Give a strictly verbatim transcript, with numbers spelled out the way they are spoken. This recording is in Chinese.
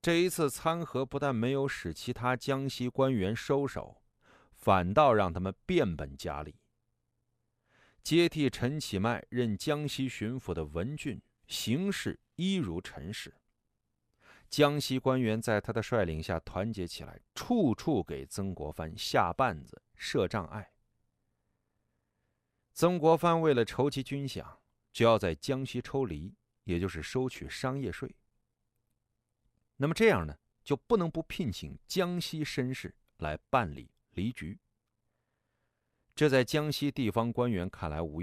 这一次参合不但没有使其他江西官员收手，反倒让他们变本加厉。接替陈其迈任江西巡抚的文俊行事一如陈氏，江西官员在他的率领下团结起来，处处给曾国藩下绊子、设障碍。曾国藩为了筹集军饷，就要在江西抽离，也就是收取商业税。那么这样呢，就不能不聘请江西绅士来办理离局。这在江西地方官员看来无